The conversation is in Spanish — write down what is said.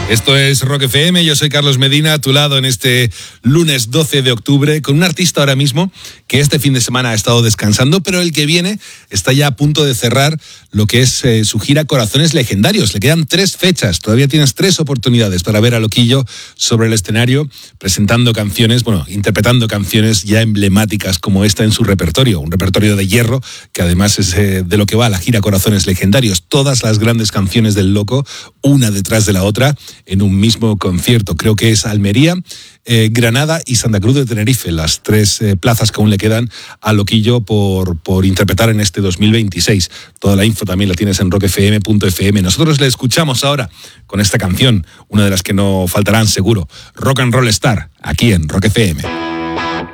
Esto es Rock FM, yo soy Carlos Medina, a tu lado en este lunes 12 de octubre, con un artista ahora mismo que este fin de semana ha estado descansando, pero el que viene está ya a punto de cerrar lo que es su gira Corazones Legendarios. Le quedan 3 fechas, todavía tienes 3 oportunidades para ver a Loquillo sobre el escenario, presentando canciones, interpretando canciones ya emblemáticas como esta en su repertorio, un repertorio de hierro, que además es de lo que va la gira Corazones Legendarios. Todas las grandes canciones del Loco, una detrás de la otra, en un mismo concierto. Creo que es Almería, Granada y Santa Cruz de Tenerife, las 3 plazas que aún le quedan a Loquillo por interpretar en este 2026. Toda la info también la tienes en rockfm.fm. Nosotros le escuchamos ahora con esta canción, una de las que no faltarán seguro, Rock and Roll Star, aquí en Rock FM.